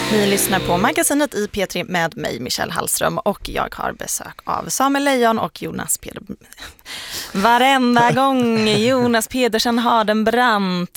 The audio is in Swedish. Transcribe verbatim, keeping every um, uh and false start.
Ni lyssnar på magasinet i P tre med mig, Michelle Hallström, och jag har besök av Samuel Lejon och Jonas Peder. Varenda gång Jonas Pedersen har den brant